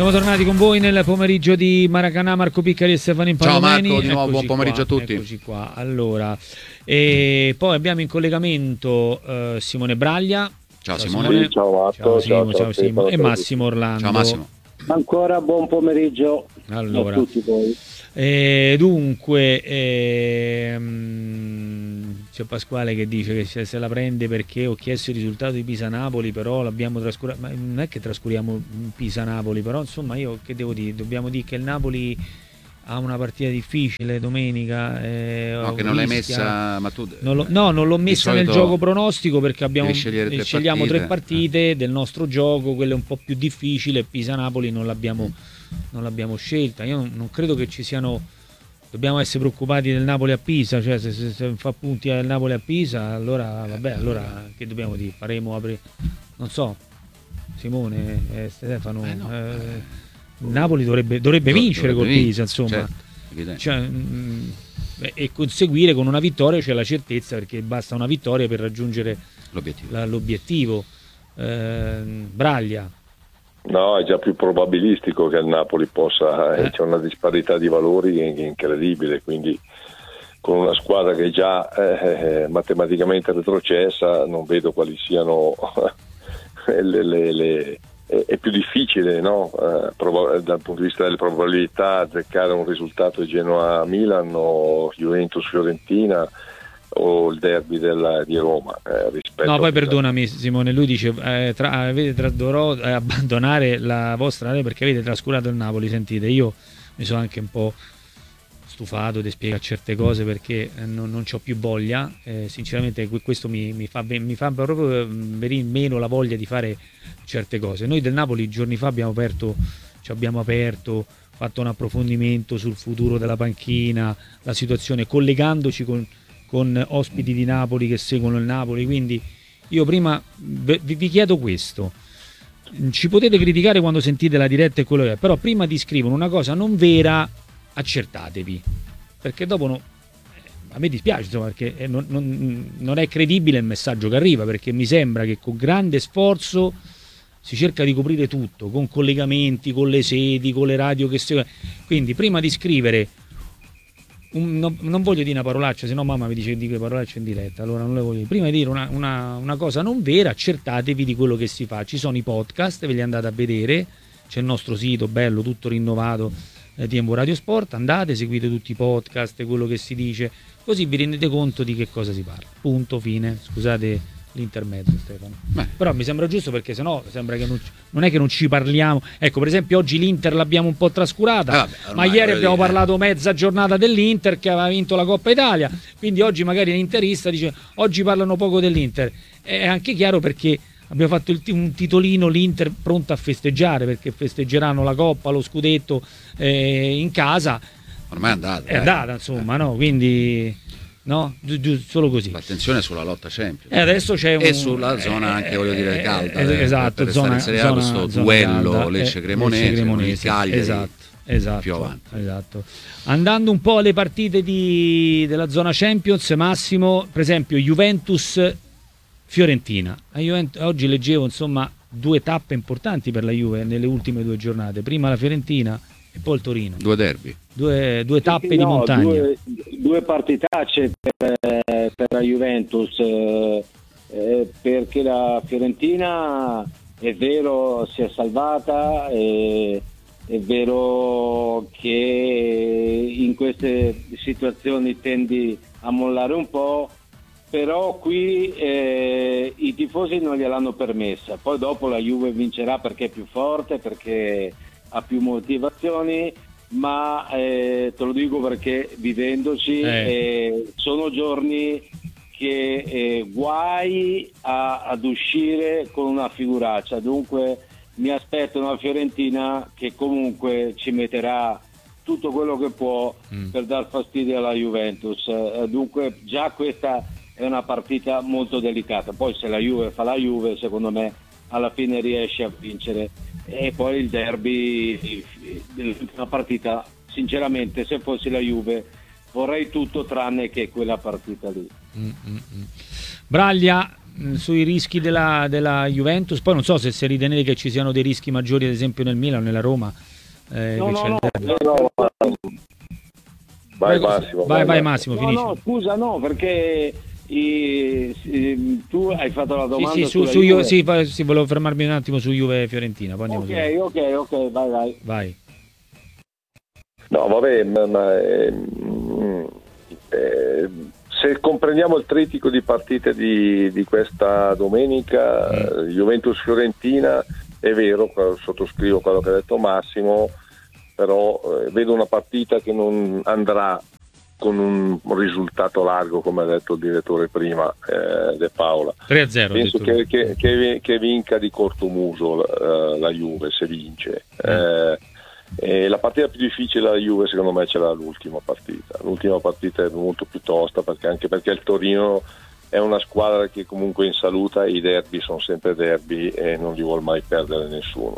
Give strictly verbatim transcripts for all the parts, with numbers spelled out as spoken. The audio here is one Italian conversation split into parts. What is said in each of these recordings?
Siamo tornati con voi nel pomeriggio di Maracanã, Marco Piccari e Stefano Impallomeni. Ciao Marco, di nuovo buon pomeriggio qua, a tutti. Eccoci qua. Allora, e poi abbiamo in collegamento uh, Simone Braglia. Ciao, Ciao Simone. Simone. Sì, ciao Marco. Ciao, Simo, ciao, ciao, ciao Simo. E Massimo Orlando. Ciao Massimo. Ancora buon pomeriggio allora, a tutti voi. Eh, dunque, ehm, c'è Pasquale che dice che se, se la prende perché ho chiesto il risultato di Pisa-Napoli, però l'abbiamo trascurato. Ma non è che trascuriamo Pisa-Napoli, però insomma io che devo dire? Dobbiamo dire che il Napoli ha una partita difficile domenica. Eh, no, che non l'hai messa, ma tu... Non lo, no, non l'ho messa nel gioco pronostico perché abbiamo, tre scegliamo partite. tre partite eh. del nostro gioco, quello è un po' più difficile. Pisa-Napoli non l'abbiamo... Mm. non l'abbiamo scelta. Io non, non credo che ci siano, dobbiamo essere preoccupati del Napoli a Pisa, cioè se, se, se fa punti al Napoli a Pisa allora vabbè, allora che dobbiamo dire? Faremo apri... non so, Simone, eh, Stefano, eh no, eh, Napoli dovrebbe, dovrebbe vincere col Pisa, insomma, certo, cioè, mh, e conseguire con una vittoria c'è la certezza, perché basta una vittoria per raggiungere l'obiettivo, la, l'obiettivo. Eh, Braglia. No, è già più probabilistico che il Napoli possa, eh. c'è una disparità di valori incredibile, quindi con una squadra che è già eh, matematicamente retrocessa non vedo quali siano le, le, le, è più difficile, no? eh, prob- dal punto di vista delle probabilità azzeccare un risultato di Genoa-Milan o Juventus-Fiorentina o il derby della, di Roma eh, rispetto no poi a... perdonami Simone, lui dice eh, tra, avete tra, dovrò eh, abbandonare la vostra area perché avete trascurato il Napoli. Sentite, io mi sono anche un po' stufato di spiegare certe cose perché eh, non, non c'ho più voglia, eh, sinceramente questo mi, mi, fa, mi fa proprio venire meno la voglia di fare certe cose. Noi del Napoli giorni fa abbiamo aperto ci abbiamo aperto fatto un approfondimento sul futuro della panchina, la situazione, collegandoci con con ospiti di Napoli che seguono il Napoli, quindi io prima vi, vi chiedo questo, ci potete criticare quando sentite la diretta e quello che è, però prima di scrivere una cosa non vera accertatevi, perché dopo no, a me dispiace insomma, perché non, non, non è credibile il messaggio che arriva, perché mi sembra che con grande sforzo si cerca di coprire tutto, con collegamenti, con le sedi, con le radio che seguono, quindi prima di scrivere Un, no, non voglio dire una parolaccia, se no mamma mi dice che dico le parolacce in diretta, allora non le voglio dire. Prima di dire una, una, una cosa non vera, accertatevi di quello che si fa. Ci sono i podcast, ve li andate a vedere, c'è il nostro sito bello, tutto rinnovato eh, di Embo Radio Sport, andate, seguite tutti i podcast, quello che si dice, così vi rendete conto di che cosa si parla. Punto, fine. Scusate l'intermezzo, Stefano. Beh. Però mi sembra giusto, perché sennò sembra che non, non è che non ci parliamo. Ecco, per esempio oggi l'Inter l'abbiamo un po' trascurata, ah, vabbè, ma ieri abbiamo dire. parlato mezza giornata dell'Inter che aveva vinto la Coppa Italia, quindi oggi magari l'interista dice oggi parlano poco dell'Inter. È anche chiaro perché abbiamo fatto il, un titolino, l'Inter pronta a festeggiare, perché festeggeranno la Coppa, lo scudetto eh, in casa. Ormai è andata. È andata, insomma, no? Quindi... no, giù, giù, solo così. L'attenzione è sulla lotta Champions e adesso c'è un... e sulla zona anche, voglio dire, calda, eh, eh, esatto, per zona, restare in Serie A, zona, questo duello Lecce-Cremonese, Lecce-Cremonese, Cagliari, esatto, esatto, più avanti. Esatto. Andando un po' alle partite di, della zona Champions, Massimo, per esempio Juventus-Fiorentina. A Juventus, oggi leggevo insomma due tappe importanti per la Juve nelle ultime due giornate, prima la Fiorentina e poi il Torino. Due derby. Due, due tappe sì, di no, montagna. Due, due partitacce per, per la Juventus, eh, eh, perché la Fiorentina è vero si è salvata, eh, è vero che in queste situazioni tendi a mollare un po', però qui eh, i tifosi non gliel'hanno permessa. Poi dopo la Juve vincerà perché è più forte, perché ha più motivazioni, ma eh, te lo dico perché vivendoci eh. Eh, sono giorni che eh, guai a, ad uscire con una figuraccia, dunque mi aspetto una Fiorentina che comunque ci metterà tutto quello che può mm. per dar fastidio alla Juventus, eh, dunque già questa è una partita molto delicata. Poi se la Juve fa la Juve, secondo me alla fine riesce a vincere. E poi il derby dell'ultima partita, sinceramente se fossi la Juve vorrei tutto tranne che quella partita lì. Mm-mm. Braglia, mh, sui rischi della, della Juventus, poi non so se, se ritenete che ci siano dei rischi maggiori ad esempio nel Milan o nella Roma. Eh, No, che no, c'è il no, derby. no, No, no, vai Vai, Massimo. vai, vai Massimo, no, finisci. no, scusa, no, perché i- i- tu hai fatto la Sì, domanda sì, su, sulla su Ju- Juve. sì, fa- sì, volevo fermarmi un attimo su Juve e Fiorentina, poi andiamo Ok, su. ok, ok, vai, vai. Vai. No, vabbè, ma, ma, ehm, eh, se comprendiamo il trittico di partite di, di questa domenica, Mm. eh, Juventus-Fiorentina, è vero, sottoscrivo quello che ha detto Massimo, però eh, vedo una partita che non andrà con un risultato largo, come ha detto il direttore prima, eh, De Paola. tre a zero. Penso ho detto lui. che, che, che, che vinca di cortomuso la, la Juve, se vince. Eh, e la partita più difficile della Juve secondo me ce l'ha l'ultima partita. L'ultima partita è molto più tosta, perché anche perché il Torino è una squadra che comunque in salute, i derby sono sempre derby e non li vuol mai perdere nessuno.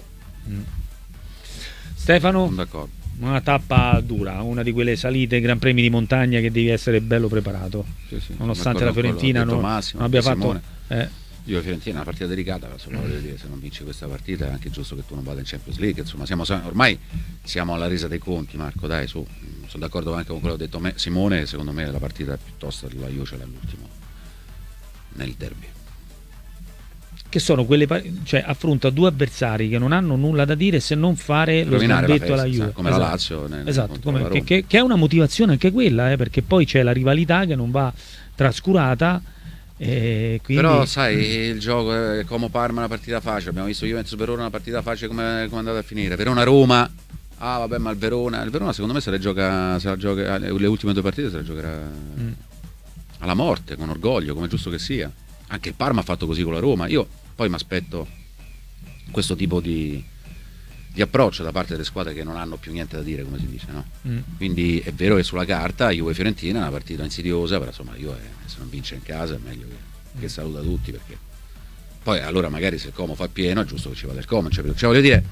Stefano, Sono d'accordo. una tappa dura, una di quelle salite, Gran Premi di montagna che devi essere bello preparato. Sì, sì, Nonostante la sono d'accordo con Fiorentina quello che ha non, detto Massimo, non abbia anche fatto... Simone. eh, Io Fiorentina è una partita delicata, insomma, voglio dire, se non vinci questa partita è anche giusto che tu non vada in Champions League, insomma, siamo, ormai siamo alla resa dei conti, Marco, dai, su. Sono d'accordo anche con quello che ha detto me, Simone, secondo me la partita piuttosto della Juve ce l'ha all'ultimo nel derby. che sono quelle pa- cioè affronta due avversari che non hanno nulla da dire se non fare lo Rovinare la sgambetto alla festa, Juve, come esatto. la Lazio nel, Esatto, contro come- la che, Roma. che- che è una motivazione anche quella, eh, perché poi c'è la rivalità che non va trascurata, e quindi Però sai, il gioco è come Parma, una partita facile, abbiamo visto Juventus Verona, una partita facile, come è andata a finire. Verona Roma, ah vabbè, ma il Verona, il Verona secondo me se le gioca, se la gioca le ultime due partite se le giocherà Mm. alla morte, con orgoglio, come è giusto che sia. Anche il Parma ha fatto così con la Roma. Io poi mi aspetto questo tipo di, di approccio da parte delle squadre che non hanno più niente da dire, come si dice, no? Mm. Quindi è vero che sulla carta Juve Fiorentina è una partita insidiosa, però insomma Juve se non vince in casa è meglio che, che saluta tutti, perché poi allora magari se il Como fa pieno è giusto che ci vada il Como, cioè, cioè voglio dire,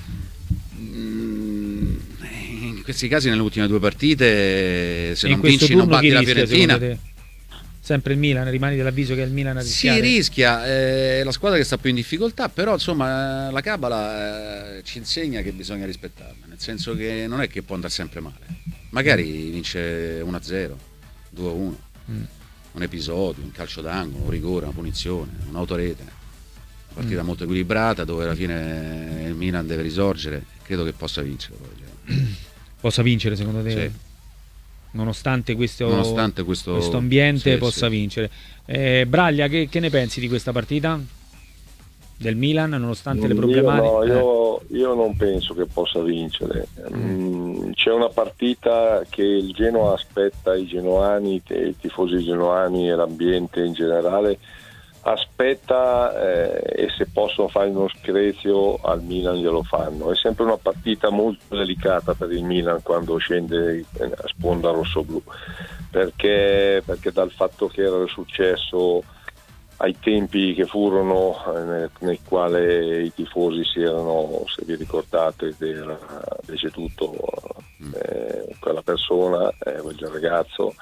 mm, in questi casi nelle ultime due partite se E in non questo vinci non turno chi batti la rischia, Fiorentina. secondo te? Sempre il Milan, rimani dell'avviso che è il Milan a Si rischiare? rischia, eh, è la squadra che sta più in difficoltà, però insomma la Cabala eh, ci insegna che bisogna rispettarla, nel senso che non è che può andare sempre male, magari vince uno a zero, due a uno, Mm. un episodio, un calcio d'angolo, un rigore, una punizione, un'autorete, una partita Mm. molto equilibrata dove alla fine il Milan deve risorgere, credo che possa vincere poi. Possa vincere secondo te? Sì. Nonostante questo, Nonostante questo, questo ambiente sì, possa sì. vincere. Eh, Braglia, che, che ne pensi di questa partita? Del Milan, nonostante le Io, problematiche? no, Eh. io, io non penso che possa vincere. Mm, c'è una partita che il Genoa aspetta, i genoani, i tifosi genoani e l'ambiente in generale aspetta, eh, e se possono fare uno screzio al Milan glielo fanno. È sempre una partita molto delicata per il Milan quando scende a sponda rossoblù, perché, perché dal fatto che era successo ai tempi che furono eh, nel, nel quale i tifosi si erano, se vi ricordate, era deceduto eh, quella persona, eh, quel ragazzo,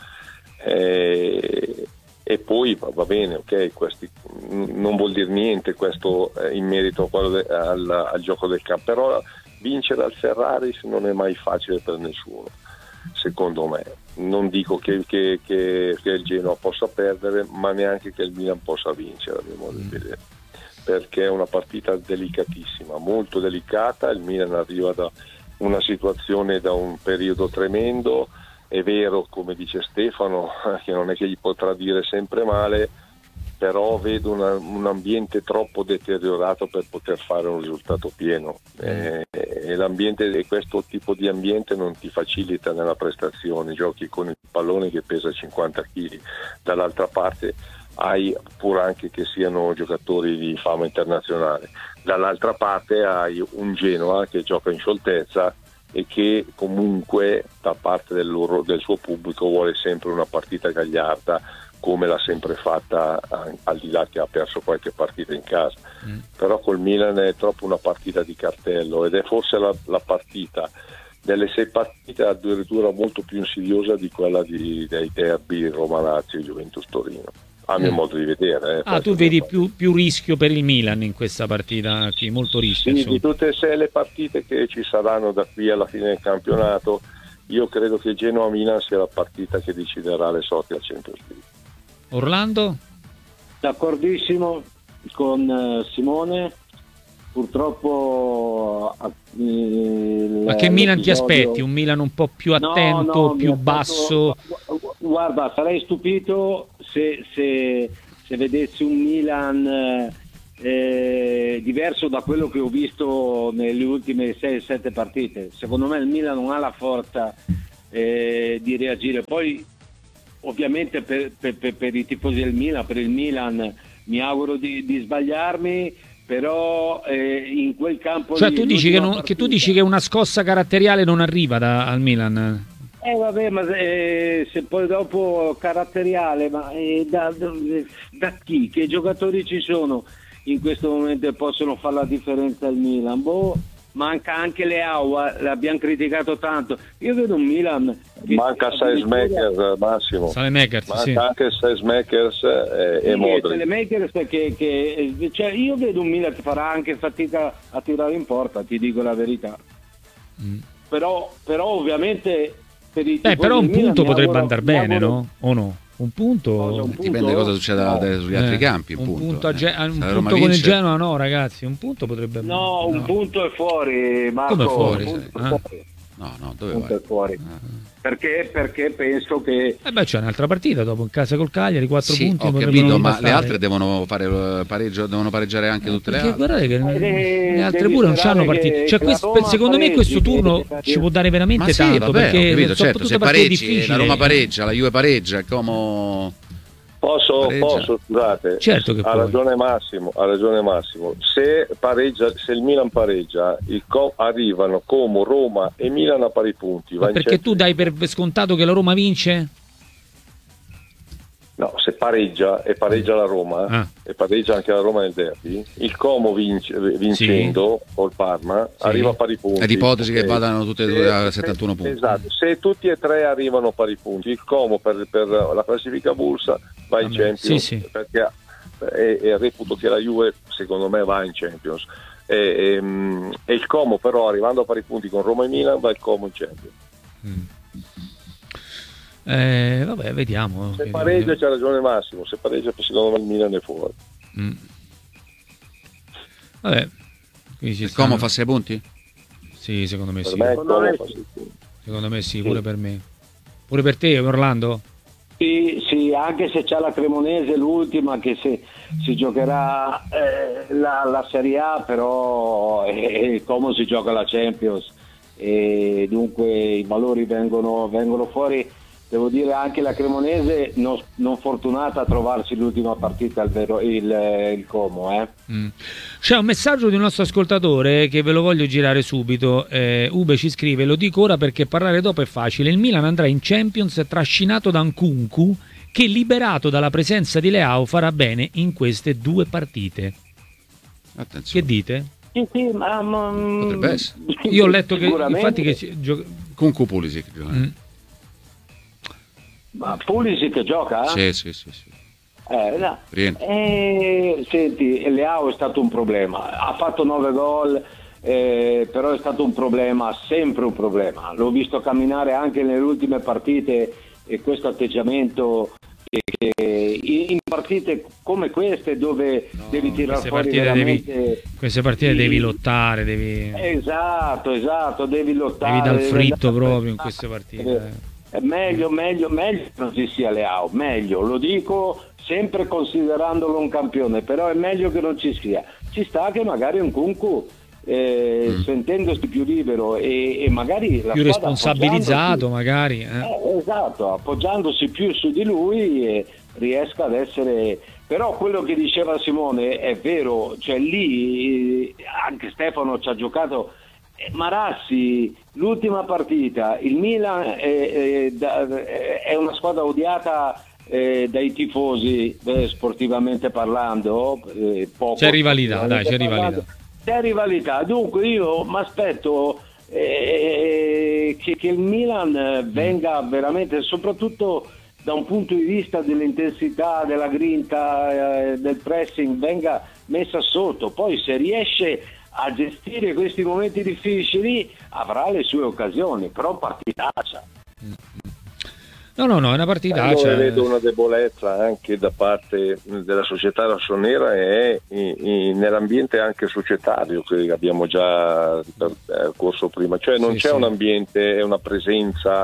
eh, e poi va, va bene, ok, questi, non vuol dire niente questo eh, in merito a quello de, al, al gioco del campo, però vincere al Ferrari non è mai facile per nessuno, secondo me. Non dico che, che, che, che il Genoa possa perdere, ma neanche che il Milan possa vincere, a mio modo di vedere, perché è una partita delicatissima, molto delicata. Il Milan arriva da una situazione, da un periodo tremendo. È vero, come dice Stefano, che non è che gli potrà dire sempre male, però vedo una, un ambiente troppo deteriorato per poter fare un risultato pieno, eh, e l'ambiente, e questo tipo di ambiente non ti facilita nella prestazione. Giochi con il pallone che pesa cinquanta chili, dall'altra parte hai, pur anche che siano giocatori di fama internazionale, dall'altra parte hai un Genoa che gioca in scioltezza e che comunque da parte del, loro, del suo pubblico vuole sempre una partita gagliarda, come l'ha sempre fatta, al di là che ha perso qualche partita in casa. Mm. Però col Milan è troppo una partita di cartello, ed è forse la, la partita delle sei partite addirittura molto più insidiosa di quella di, dei derby Roma-Lazio e Juventus-Torino. a mio Mm. modo di vedere. eh, Ah, tu vedi più, più rischio per il Milan in questa partita, qui, molto rischio. Sì, insomma. di tutte e sei le partite che ci saranno da qui alla fine del campionato, io credo che Genoa-Milan sia la partita che deciderà le sorti al Champions League. Orlando? D'accordissimo con eh, Simone, purtroppo eh, Ma che Milan ti aspetti? Un Milan un po' più attento, No, no, mi più aspetto- basso? Guarda, sarei stupito se, se, se vedessi un Milan eh, diverso da quello che ho visto nelle ultime sei sette partite. Secondo me il Milan non ha la forza eh, di reagire. Poi ovviamente per, per- per- per i tifosi del Milan, per il Milan mi auguro di, di sbagliarmi, però eh, in quel campo Cioè lì, tu dici, che, l'ultima non- che tu partita- dici che una scossa caratteriale non arriva da- al Milan? Eh vabbè, ma eh, se poi dopo caratteriale, ma eh, da, da, da chi? Che giocatori ci sono in questo momento che possono fare la differenza al Milan? Boh, manca anche Leao, eh, l'abbiamo criticato tanto. Io vedo un Milan che Manca Seismakers, Massimo. Salemakers, Manca sì. anche Seismakers e, e Modric. Telemakers perché che, cioè, io vedo un Milan che farà anche fatica a tirare in porta, ti dico la verità. Mm. Però, però ovviamente per i Eh, tifosi però un del Milan punto mi potrebbe auguro- andare mi bene, auguro- no? O no? Un punto... Cosa, un Dipende punto? cosa succede No. da- sugli altri Eh, campi. un punto, punto, a eh. Ge- un Se la punto Roma con il vince- Genoa no, ragazzi, un punto potrebbe... No, un punto è fuori, Marco. Come fuori? Un punto Ah. è fuori. No, no, dove Un punto vai? è fuori. Ah. Perché? Perché penso che Eh beh, c'è un'altra partita dopo in casa col Cagliari, quattro Sì, punti ho potrebbero capito, non ma bastare. le altre devono fare eh, pareggio, devono pareggiare anche tutte le Perché altre. guardate che Eh, le altre devi pure non sperare c'hanno che- partite. Cioè, che questo- la Roma secondo me pareggi, questo turno che- ci può dare veramente Ma sì, tanto, vabbè, ho perché capito, sono certo, tutte se partite pareggi, difficili. la Roma pareggia, la Juve pareggia, come... Posso, Pareggia. posso, scusate, Certo che ha puoi. ragione Massimo, ha ragione Massimo. Se pareggia, se il Milan pareggia, il Co- arrivano Como, Roma e Milan a pari punti. Ma va in perché tu Champions. dai per scontato che la Roma vince? No, se pareggia e pareggia la Roma Ah. e pareggia anche la Roma nel derby, il Como vince- vincendo col Parma arriva a pari punti. È l'ipotesi che Ok. vadano tutte e Se- due a se- settantuno punti. Esatto, se tutti e tre arrivano a pari punti, il Como per, per la classifica Bursa va in Vabbè, Champions, sì, sì. perché e, e reputo che la Juve secondo me va in Champions. E, e, mm, e il Como però arrivando a pari punti con Roma e Milan va il Como in Champions. Mm. Eh, vabbè, vediamo. Se pareggia c'ha ragione Massimo, se pareggia secondo me il Milan è fuori. Mm. Vabbè, quindi ci Il stanno- Como fa sei punti? Sì, secondo me Per sì. me il Secondo Como me fa sì. sei punti. Secondo me sì, pure per me. Pure per te, Orlando? sì, sì, anche se c'è la Cremonese l'ultima che se, si giocherà eh, la, la Serie A, però eh, come si gioca la Champions e dunque i valori vengono, vengono fuori. Devo dire anche la Cremonese non, non fortunata a trovarsi l'ultima partita il, vero, il, il Como. Eh. Mm. C'è un messaggio di un nostro ascoltatore che ve lo voglio girare subito. eh, Ube ci scrive: lo dico ora perché parlare dopo è facile. Il Milan andrà in Champions trascinato da Nkunku, che liberato dalla presenza di Leao farà bene in queste due partite. Attenzione. Che dite? Sì, sì, ma, ma- Potrebbe essere. Io ho letto che sicuramente. infatti che ci- gio- Con Pulisic. Mm. Ma Pulisic gioca? Sì, sì, sì, sì. Eh, no. Rientra. Eh, senti, Leao è stato un problema, ha fatto nove gol, eh, però è stato un problema, sempre un problema. L'ho visto camminare anche nelle ultime partite e questo atteggiamento che, che in partite come queste dove devi tirare queste fuori partite veramente... devi, queste partite Sì. devi lottare, devi, Esatto, esatto, devi lottare. devi dal devi fritto andare- proprio in queste partite. Eh, È meglio, meglio, meglio che non ci sia Leao, meglio, lo dico sempre considerandolo un campione, però è meglio che non ci sia. Ci sta che magari un Nkunku, eh, Mm. sentendosi più libero e, e magari la Più squadra responsabilizzato appoggiandosi- magari. eh. eh, esatto, appoggiandosi più su di lui eh, riesca ad essere... Però quello che diceva Simone è vero, cioè lì eh, anche Stefano ci ha giocato. Eh, Marassi, l'ultima partita, il Milan è, è, da- è una squadra odiata eh, dai tifosi, eh, sportivamente parlando. eh, poco C'è rivalità, sportivamente dai, c'è parlando. rivalità. C'è rivalità, dunque io mi aspetto eh, che, che il Milan venga veramente, soprattutto da un punto di vista dell'intensità, della grinta, eh, del pressing venga messa sotto. Poi se riesce a gestire questi momenti difficili avrà le sue occasioni, però partitaccia. No, no, no, è una partitaccia. Io vedo una debolezza anche da parte della società rossonera e nell'ambiente anche societario che abbiamo già corso prima, cioè non sì, c'è sì. un ambiente e una presenza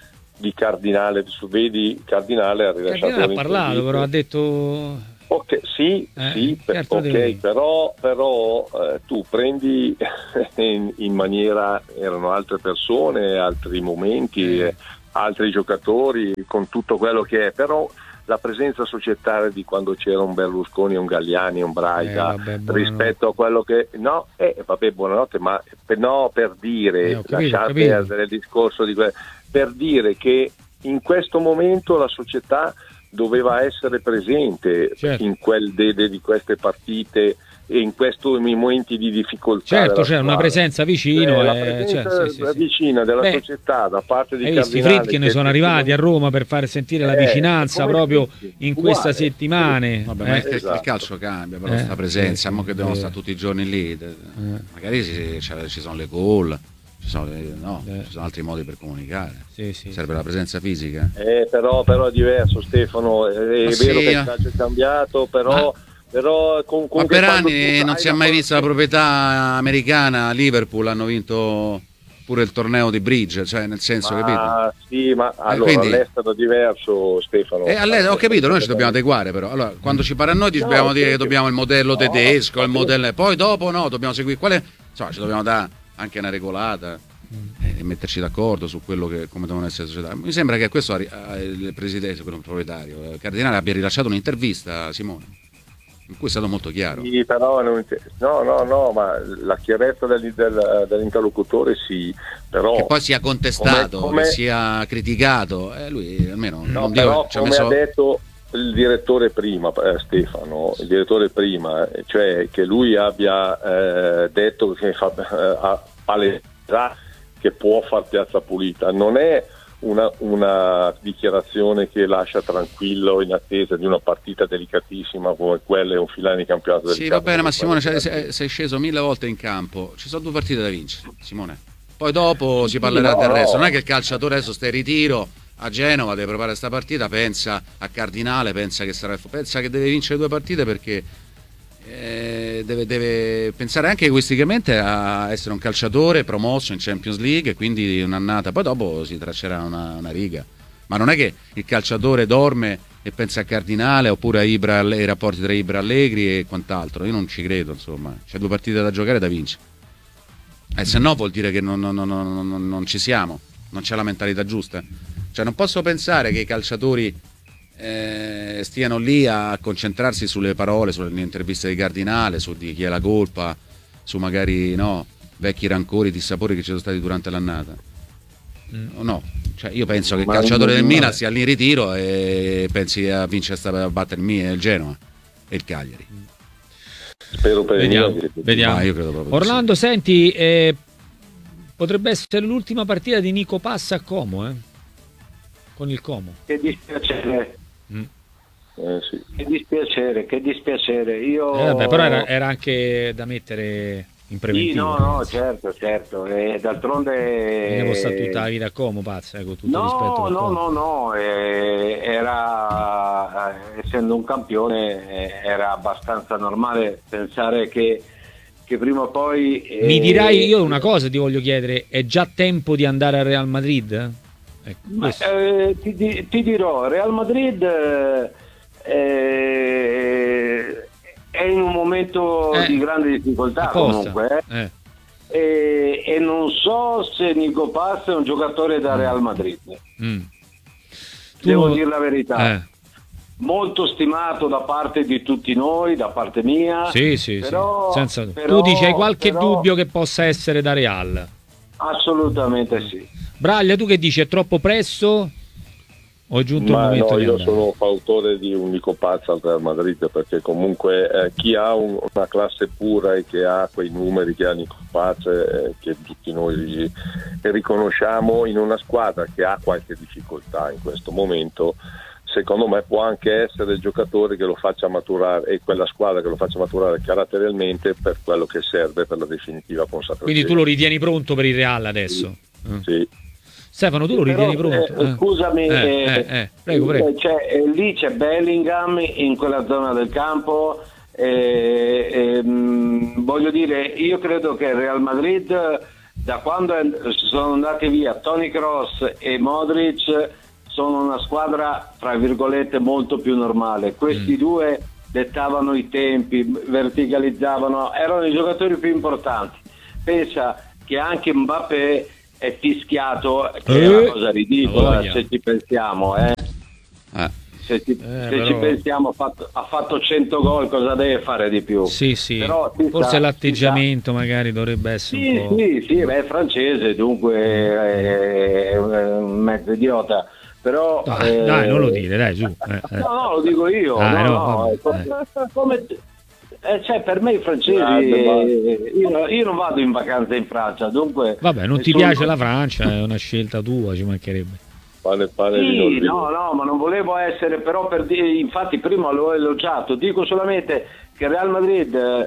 di Cardinale. Vedi, Cardinale ha rilasciato Cardinale ha parlato, però ha detto ok, sì, eh, sì, certo ok, devi... però, però eh, tu prendi in, in maniera, erano altre persone, altri momenti, eh. altri giocatori, con tutto quello che è, però la presenza societaria di quando c'era un Berlusconi, un Galliani, un Braga, eh, vabbè, rispetto a quello che no, eh, vabbè, buonanotte, ma per, no, per dire, eh, lasciar perdere il discorso di que- per dire che in questo momento la società doveva essere presente, certo, in quel de, de, di queste partite e in questi momenti di difficoltà. Certo, c'è una presenza vicino, eh, la eh, presenza cioè, sì, sì, vicina della Beh, società da parte di hai visto i Cardinale, Fried che ne sono arrivati a Roma per fare sentire la eh, vicinanza proprio in uguale, queste settimane. Vabbè, eh. ma il, esatto. il calcio cambia, però eh, sta presenza, sì, mo che devono eh. stare tutti i giorni lì, eh. magari ci, ci sono le call. Ci sono, no, eh. ci sono altri modi per comunicare, sì, sì, serve sì. la presenza fisica. Eh, però, però è diverso, Stefano, è, è vero sì, che il calcio è cambiato, però, ma, però con, con ma per anni non si è mai vista la proprietà americana. Liverpool hanno vinto pure il torneo di bridge, cioè nel senso, ma, capito? Sì, ma allora eh, quindi, all'estero è diverso, Stefano. Eh, all'estero, ho capito, noi ci dobbiamo adeguare, però allora, quando ci pare a noi dobbiamo no, dire che dobbiamo il modello no, tedesco, il modello, poi dopo no, dobbiamo seguire quale, insomma, ci dobbiamo dare anche una regolata e metterci d'accordo su quello che come devono essere le società. Mi sembra che questo il presidente, quello proprietario, il Cardinale, abbia rilasciato un'intervista a Simone in cui è stato molto chiaro. Sì, però non, no, no, no, ma la chiarezza del, del, dell'interlocutore sì, però che poi sia contestato, come, come... che sia criticato, eh, lui almeno no, non però, dico, ci ha come messo... ha detto il direttore prima, eh, Stefano, il direttore prima, cioè che lui abbia eh, detto che fa eh, palestra che può far piazza pulita, non è una, una dichiarazione che lascia tranquillo in attesa di una partita delicatissima come quella e un filare di campionato. Sì, va bene, ma Simone, cioè, sei, sei sceso mille volte in campo, ci sono due partite da vincere, Simone, poi dopo si parlerà no, del resto, non è che il calciatore adesso sta in ritiro a Genova, deve preparare questa partita, pensa a Cardinale, pensa che sarà pensa che deve vincere due partite perché eh, deve, deve pensare anche egoisticamente a essere un calciatore promosso in Champions League e quindi un'annata, poi dopo si traccerà una, una riga, ma non è che il calciatore dorme e pensa a Cardinale oppure a Ibra, ai rapporti tra Ibra Allegri e quant'altro. Io non ci credo, insomma, c'è due partite da giocare da vincere, eh, se no vuol dire che non, non, non, non, non ci siamo, non c'è la mentalità giusta. Cioè non posso pensare che i calciatori eh, stiano lì a concentrarsi sulle parole, sulle interviste di Cardinale, su di chi è la colpa, su magari no, vecchi rancori, dissapori che ci sono stati durante l'annata. Mm. No, cioè io penso che il calciatore del Milan sia lì in ritiro e pensi a vincere a battere il Genoa e il Cagliari. Spero per vediamo, il vediamo. Ma io credo proprio Orlando, sì. Senti, eh, potrebbe essere l'ultima partita di Nico Passa a Como, eh? Con il Como. Che dispiacere. Mm. Eh, sì. Che dispiacere, che dispiacere. Io... Eh, vabbè, però era, era anche da mettere in preventivo. Sì, no, no, certo, certo. E d'altronde... Ne costa tutta la vita a Como, Pazza, eh, con tutto no, rispetto. No, no, no, no, eh, era, eh, essendo un campione, eh, era abbastanza normale pensare che, che prima o poi... Eh, Mi dirai, io una cosa ti voglio chiedere, è già tempo di andare al Real Madrid? Ecco, Ma, eh, ti, ti dirò, Real Madrid eh, è in un momento eh, di grande difficoltà comunque eh. Eh. E, e non so se Nico Passa è un giocatore da Real Madrid. Mm. Devo tu... dire la verità. Eh. Molto stimato da parte di tutti noi, da parte mia. Sì, sì, però, sì. Senza... però, tu dici hai qualche però... dubbio che possa essere da Real? Assolutamente sì. Braglia, tu che dici, è troppo presto o è giunto Ma il momento no, di io andare? sono fautore di un Nico Pazza al Real Madrid, perché comunque eh, chi ha un, una classe pura e che ha quei numeri che ha Nico Pazza, eh, che tutti noi riconosciamo in una squadra che ha qualche difficoltà in questo momento, secondo me può anche essere il giocatore che lo faccia maturare e quella squadra che lo faccia maturare caratterialmente per quello che serve per la definitiva consacrazione. Quindi tu lo ritieni pronto per il Real adesso? Sì. Mm. Sì. Stefano, tu lo ritieni Però, pronto? Eh, scusami, eh, eh, eh, eh, prego, prego. C'è, eh, lì c'è Bellingham in quella zona del campo. Eh, eh, mh, voglio dire, io credo che il Real Madrid, da quando è, sono andati via Toni Kroos e Modric, sono una squadra tra virgolette molto più normale. Questi mm. due dettavano i tempi, verticalizzavano, erano i giocatori più importanti. Pensa che anche Mbappé è fischiato, che eh, è una cosa ridicola se ci pensiamo, eh. Ah. Se, ci, eh, se però... ci pensiamo, ha fatto, ha fatto cento gol, cosa deve fare di più? Sì, sì. Però, forse sa, l'atteggiamento magari dovrebbe essere sì, un po'... Sì, sì, beh, è francese, dunque è, è un mezzo idiota. Però, dai, eh, dai, non lo dire, dai, su. Eh, eh. No, no, lo dico io. Dai, no, no, no, vabbè, come, come, eh, cioè, per me i francesi, Grande, eh, io, io non vado in vacanza in Francia, dunque... Vabbè, non ti sono... piace la Francia, è una scelta tua, ci mancherebbe. Pane, pane Sì, no, no, ma non volevo essere, però per dire, infatti prima l'ho elogiato, dico solamente che il Real Madrid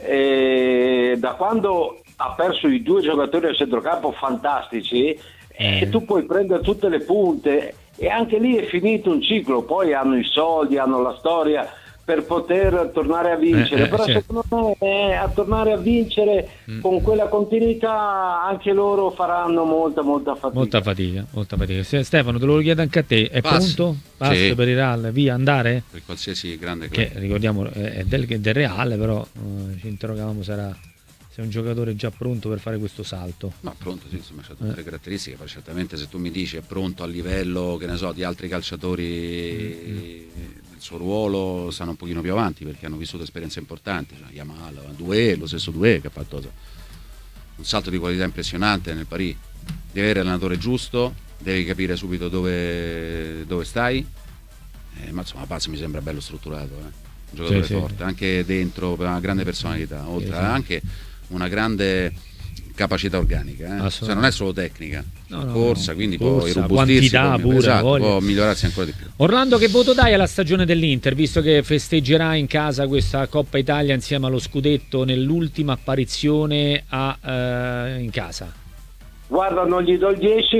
eh, da quando ha perso i due giocatori al centrocampo fantastici, eh. e tu puoi prendere tutte le punte e anche lì è finito un ciclo, poi hanno i soldi, hanno la storia per poter tornare a vincere, eh, eh, però certo. secondo me eh, a tornare a vincere mm. con quella continuità anche loro faranno molta molta fatica. Molta fatica, molta fatica. Stefano, te lo chiedo anche a te, è Pass. pronto? Pass sì. per il Real, via, andare? Per qualsiasi grande club. Che ricordiamo è del, del Real, però eh, ci interrogavamo sarà se è un giocatore già pronto per fare questo salto. No, pronto, sì, insomma, c'ha tutte eh. le caratteristiche, poi certamente se tu mi dici è pronto a livello, che ne so, di altri calciatori mm-hmm. del suo ruolo, stanno un pochino più avanti perché hanno vissuto esperienze importanti, cioè Yamal, Doué, lo stesso Doué che ha fatto un salto di qualità impressionante nel Paris. Devi avere l'allenatore giusto, devi capire subito dove, dove stai, eh, ma insomma Paz mi sembra bello strutturato, eh. Un giocatore sì, forte, sì. anche dentro, per una grande personalità, oltre sì, sì. anche una grande capacità organica, eh? Cioè, non è solo tecnica, no, no, corsa, no. quindi corsa, può irrobustirsi, quantità può, pure, esatto, può migliorarsi ancora di più. Orlando, che voto dai alla stagione dell'Inter, visto che festeggerà in casa questa Coppa Italia insieme allo scudetto nell'ultima apparizione a, eh, in casa? Guarda, non gli do il dieci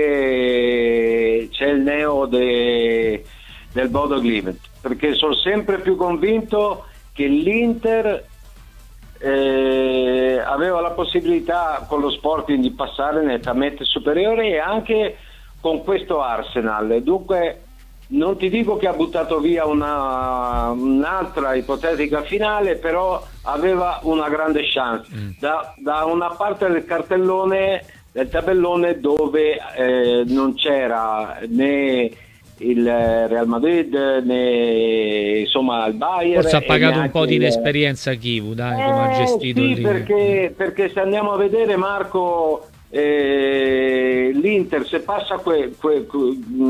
perché c'è il neo de, del Bodo Glimt, perché sono sempre più convinto che l'Inter eh, aveva la possibilità con lo Sporting di passare nettamente superiore e anche con questo Arsenal. Dunque non ti dico che ha buttato via una, un'altra ipotetica finale, però aveva una grande chance mm. da, da una parte del cartellone del tabellone dove eh, non c'era né il Real Madrid né insomma il Bayern. Forse ha pagato un po' di il... inesperienza Chivu, dai, eh, come ha gestito sì, il perché, perché se andiamo a vedere, Marco, eh, l'Inter se passa que, que, que,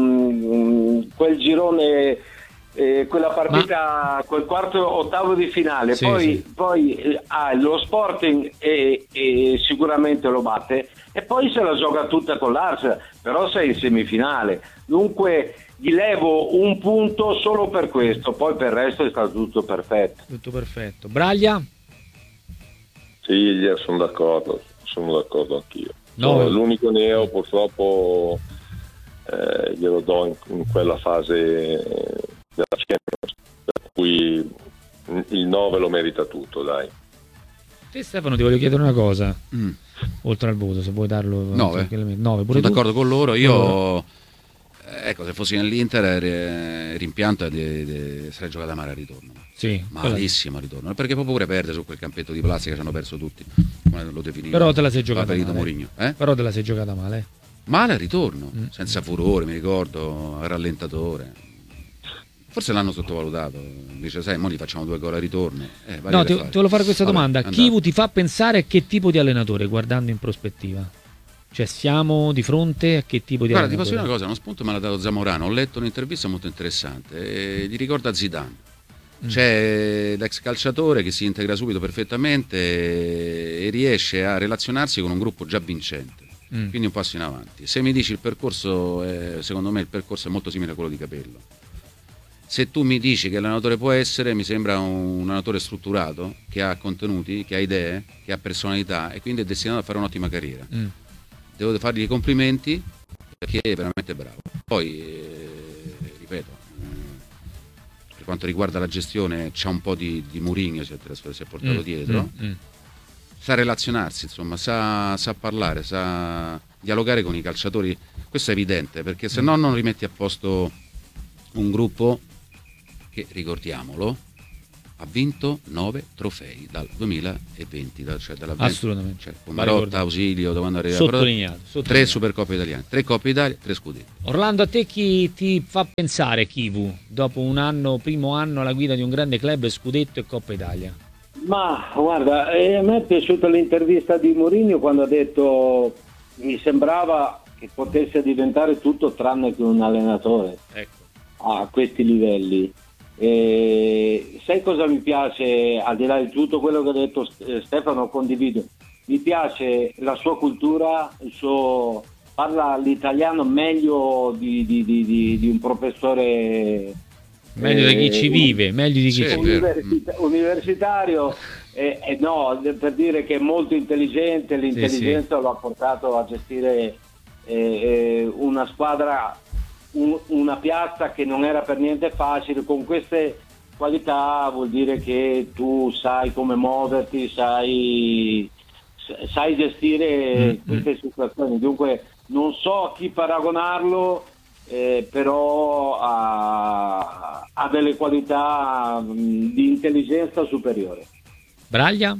mh, quel girone, eh, quella partita, ma... quel quarto ottavo di finale, sì, poi, sì. poi eh, ha lo Sporting e, e sicuramente lo batte e poi se la gioca tutta con l'Arsenal, però sei in semifinale, dunque gli levo un punto solo per questo, poi per il resto è stato tutto perfetto. Tutto perfetto. Braglia? Sì, sono d'accordo, sono d'accordo anch'io. No. No, l'unico neo purtroppo eh, glielo do in, in quella fase della Champions, per cui il nove lo merita tutto, dai. Te Stefano ti voglio chiedere una cosa, mm. oltre al voto, se vuoi darlo nove, nove pure sono tu? d'accordo con loro, io allora. ecco, se fossi nell'Inter il rimpianto è di, di sarei giocata male al ritorno, sì, malissimo al ritorno, perché poi pure perde su quel campetto di plastica che ci hanno perso tutti, come lo definivo, però te la sei giocata male Mourinho, eh? però te la sei giocata male male al ritorno, mm. senza furore, mi ricordo, rallentatore, forse l'hanno sottovalutato, dice sai, mo gli facciamo due gol al ritorno, eh, no, ti, ti volevo fare questa Vabbè, domanda, andate. Chivu ti fa pensare a che tipo di allenatore guardando in prospettiva? Cioè siamo di fronte a che tipo di Guarda, ti allenatore? posso dire una cosa, uno spunto me l'ha dato Zamorano, ho letto un'intervista molto interessante, e gli ricorda Zidane. Mm. C'è l'ex calciatore che si integra subito perfettamente e riesce a relazionarsi con un gruppo già vincente, mm. quindi un passo in avanti. Se mi dici il percorso, è, secondo me il percorso è molto simile a quello di Capello, Se tu mi dici che l'allenatore può essere, mi sembra un allenatore strutturato, che ha contenuti, che ha idee, che ha personalità e quindi è destinato a fare un'ottima carriera. Mm. Devo fargli i complimenti perché è veramente bravo. Poi, eh, ripeto, eh, per quanto riguarda la gestione c'è un po' di, di Mourinho, si è, si è portato mm. dietro. Mm. Mm. Sa relazionarsi, insomma, sa, sa parlare, sa dialogare con i calciatori. Questo è evidente, perché se no non rimetti a posto un gruppo che, ricordiamolo, ha vinto nove trofei dal duemilaventi, cioè dalla assolutamente, cioè, con Marotta, Ausilio, dovendo arrivare sottolineato, sottolineato. Tre Supercoppe italiane, tre Coppe Italia, tre scudetti. Orlando, a te chi ti fa pensare Chivu dopo un anno, primo anno alla guida di un grande club, scudetto e Coppa Italia? Ma guarda, eh, a me è piaciuta l'intervista di Mourinho quando ha detto mi sembrava che potesse diventare tutto tranne che un allenatore, ecco, a questi livelli. E sai cosa mi piace, al di là di tutto quello che ha detto Stefano, condivido, mi piace la sua cultura, il suo, parla l'italiano meglio di, di, di, di, di un professore, meglio eh, di chi ci vive, meglio di chi sì, ci universita- universitario, eh, eh, no, per dire che è molto intelligente, l'intelligenza sì, sì. lo ha portato a gestire eh, una squadra, un, una piazza che non era per niente facile. Con queste qualità vuol dire che tu sai come muoverti, sai, sai gestire mm, queste mm. situazioni. Dunque non so a chi paragonarlo, eh, però ha, ha delle qualità mh, di intelligenza superiore. Braglia?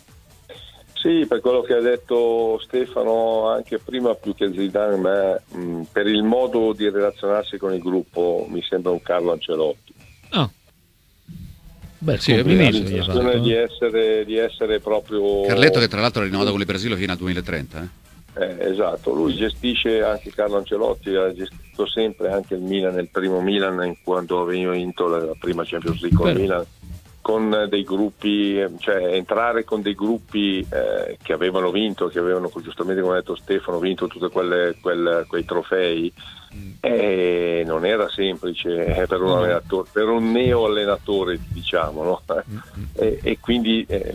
Sì, per quello che ha detto Stefano anche prima, più che Zidane, me, mh, per il modo di relazionarsi con il gruppo mi sembra un Carlo Ancelotti. Ah. Beh, sì, è l'impressione di essere, di essere proprio Carletto, che tra l'altro è rinnovato con il Brasile fino al duemilatrenta. Eh? Eh, esatto, lui gestisce, anche Carlo Ancelotti ha gestito sempre anche il Milan, il primo Milan, in quando aveva vinto la prima Champions League con il Milan, con dei gruppi, cioè entrare con dei gruppi eh, che avevano vinto, che avevano, giustamente come ha detto Stefano, vinto tutti quei trofei, eh, non era semplice eh, per un allenatore, per un neo allenatore, diciamo, no? e, e quindi eh,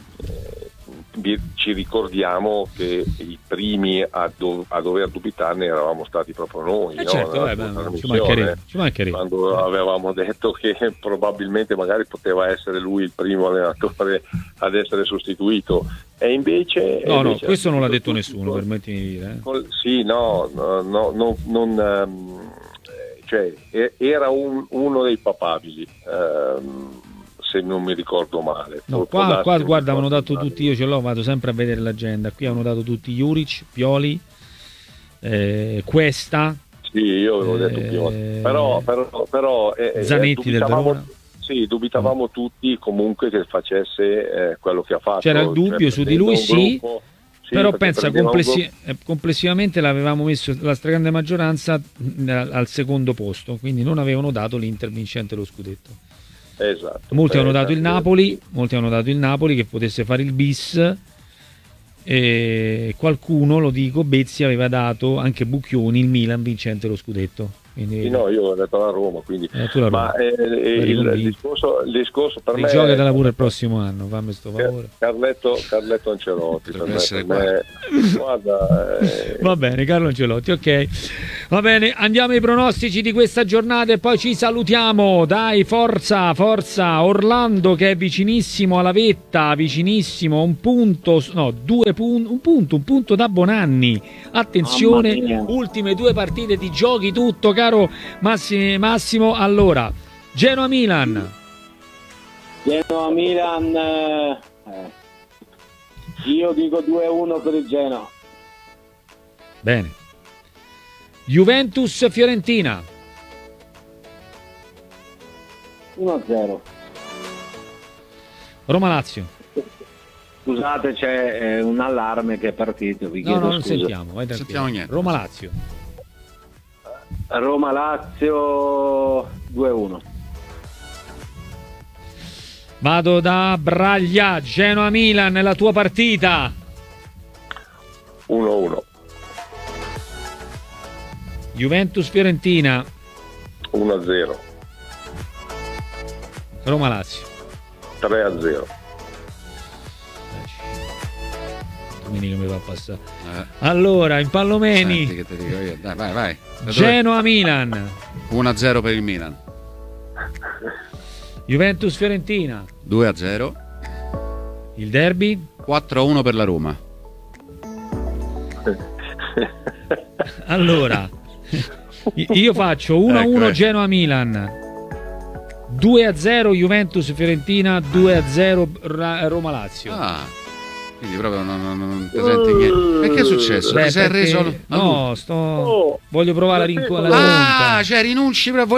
ci ricordiamo che i primi a, do- a dover dubitarne eravamo stati proprio noi, eh no? certo, eh, beh, ci mancherebbe, ci mancherebbe. Quando avevamo detto che probabilmente magari poteva essere lui il primo allenatore ad essere sostituito, e invece no, invece no, questo non l'ha detto nessuno, permettimi di dire. Eh. Sì, no, no, no, no non, um, cioè era un, uno dei papabili. Um, se non mi ricordo male. No, qua, qua guarda, avevano dato tutti, io ce l'ho, vado sempre a vedere l'agenda, qui avevano dato tutti Juric, Pioli, eh, Cuesta. Sì, io avevo eh, detto Pioli. Però, però, però eh, Zanetti del Verona. Sì, dubitavamo mm. tutti comunque che facesse eh, quello che ha fatto. C'era il dubbio, cioè, su di lui sì, gruppo, sì, però pensa complessi- gruppo... complessivamente l'avevamo messo la stragrande maggioranza al secondo posto, quindi non avevano dato l'Inter vincente lo scudetto. Esatto, molti avevano dato esatto. il Napoli, molti avevano dato il Napoli che potesse fare il bis, e qualcuno, lo dico, Bezzi aveva dato anche Bucchioni il Milan vincente lo scudetto. Quindi, sì, no, io ho detto la Roma, quindi eh, tu la Roma. Ma eh, il, il, discorso, il discorso per me rigioca pure il prossimo anno, fammi sto favore. Carletto, Carletto Ancelotti per me, per me, guarda, eh... va bene, Carlo Ancelotti, ok, va bene, andiamo ai pronostici di questa giornata e poi ci salutiamo. Dai, forza, forza Orlando che è vicinissimo alla vetta, vicinissimo, un punto, no, due punti, un punto, un punto da Bonanni. Attenzione, ultime due partite di giochi tutto, caro Massimo. Massimo, allora, Genoa-Milan. Genoa-Milan, eh, io dico due a uno per il Genoa. Bene. Juventus-Fiorentina. uno a zero. Roma-Lazio. Scusate, c'è eh, un allarme che è partito, vi no, chiedo no, non scusa. sentiamo, vai sentiamo niente. Roma-Lazio. Roma-Lazio due a uno. Vado da Braglia. Genoa-Milan, la tua partita. uno a uno. Juventus-Fiorentina. uno a zero. Roma-Lazio. tre a zero. Domenica mi va a passare. Eh. Allora, in Pallomeni. Senti che ti dico io. Dai, vai, vai. Genoa-Milan. uno a zero per il Milan. Juventus-Fiorentina. due a zero. Il derby. quattro a uno per la Roma. Allora, io faccio uno a uno Ecco, eh. Genoa-Milan, due a zero Juventus-Fiorentina, due a zero Ra- Roma-Lazio. Ah, quindi proprio non, non, non ti senti niente. E che è successo? Beh, Ti sei perché- reso? No, sto... Oh. voglio provare la, rinco- la Ah, rinconta. cioè rinunci proprio.